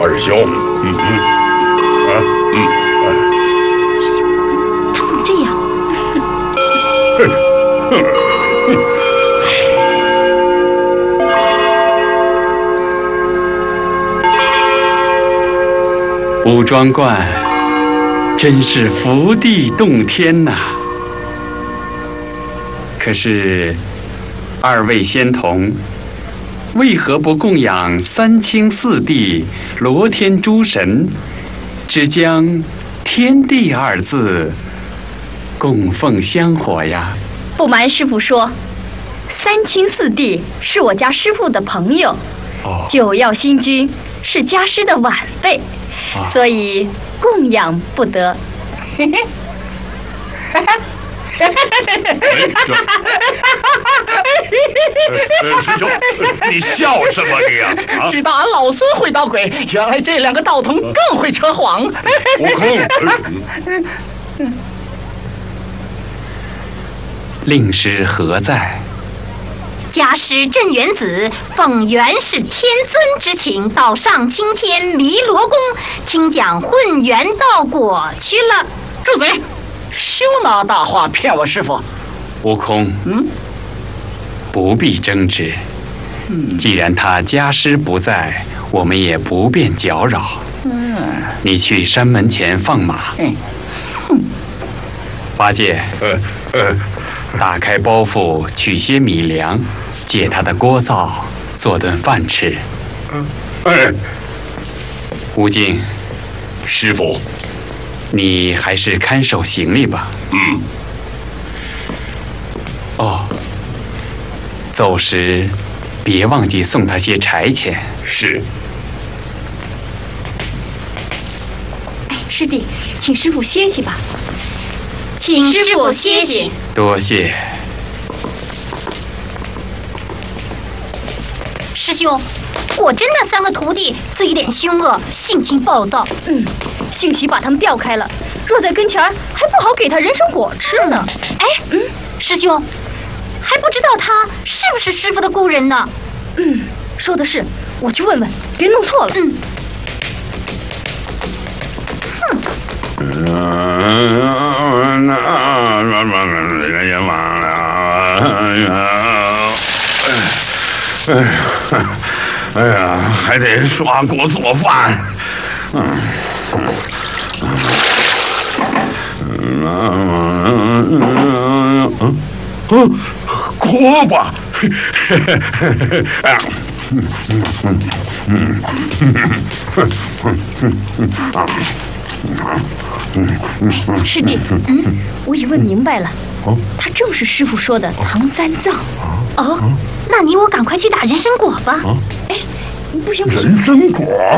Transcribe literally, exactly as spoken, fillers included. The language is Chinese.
二兄，嗯嗯，啊嗯， 他怎么这样？ 武装观真是福地洞天呐！可是，二位仙童为何不供养三清四帝、罗天诸神，只将“天地”二字供奉香火呀？ 不瞒师傅说，三清四帝是我家师傅的朋友， 哦， 九曜星君是家师的晚辈。所以供养不得。 师兄，你笑什么你呀？啊！ 知道俺老孙会捣鬼，原来这两个道童更会扯谎。 悟空， 令师何在？ 家师镇元子奉元始天尊之请，到上青天弥罗宫听讲混元道果去了。 住嘴！休拿大话骗我师傅。 悟空， 嗯， 不必争执。 嗯， 既然他家师不在，我们也不便搅扰。 嗯， 你去山门前放马。 嗯， 八戒， 呃呃， 打开包袱，取些米粮，借他的锅灶做顿饭吃。 嗯，哎， 悟净， 师傅， 你还是看守行李吧。 嗯。 哦，走时别忘记送他些柴钱。 是。 哎，师弟，请师傅歇息吧。 请师傅歇息。 多谢。 师兄，果真那三个徒弟嘴脸凶恶，性情暴躁。 嗯，幸喜把他们调开了，若在跟前儿，还不好给他人参果吃呢。 哎，嗯，师兄，还不知道他是不是师傅的故人呢？ 嗯，说的是，我去问问，别弄错了。 嗯。 哼。嗯，那人也忘了。哎呀，哎呀，哎呀，还得刷锅做饭。嗯。嗯嗯嗯，锅巴。哎呀。嗯嗯嗯嗯嗯嗯啊。 师弟，嗯，我已问明白了，他正是师傅说的唐三藏。 哦，那你我赶快去打人参果吧。 哎，不行不行， 人参果。